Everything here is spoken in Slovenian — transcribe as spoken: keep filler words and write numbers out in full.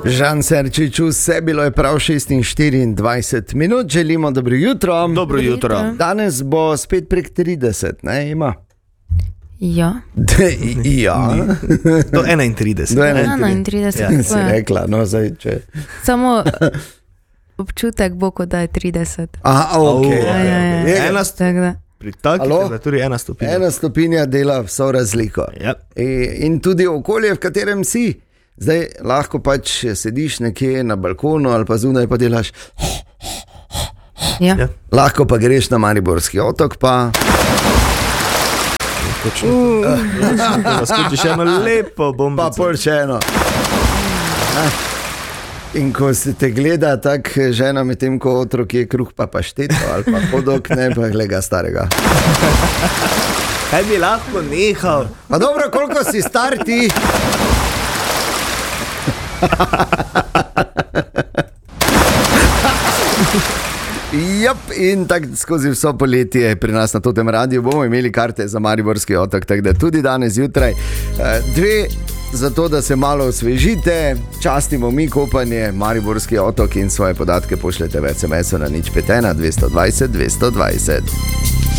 Žan Serčič, vse bilo je prav šestinštiriindvajset minut, želimo dobro jutro. Dobro jutro. Danes bo spet prek trideset, ne, ima? Ja. De, ja. Do enaintrideset. Do enaintrideset. Ja, si rekla, no zdaj, če... Samo občutek bo, kot da je trideset. Aha, ok. Ja, ja, ja. Ena stopinja. Pri takih temperaturi ena stopinja. Ena stopinja dela vso razliko. Ja. In tudi okolje, v katerem si. Zdaj lahko pač sediš nekje na balkonu ali pa zunaj pa delaš. Ja. Ja. Lahko pa greš na Mariborski otok pa... Uh. Da skučiš eno lepo bombico. Pa pol še eno. In ko se te gleda tak žena med tem, ko otrok je kruh pa pašteto ali pa podok, ne pa gleda starega. Kaj bi lahko nehal? Pa dobro, koliko si star ti? Jop, in tako skozi vso poletje pri nas na Totem radiju bomo imeli karte za Mariborski otok, tako da tudi danes zjutraj dve, zato da se malo osvežite, častimo mi kopanje, Mariborski otok in svoje podatke pošljete v es em esu na nič pet ena dvesto dvajset dvesto dvajset.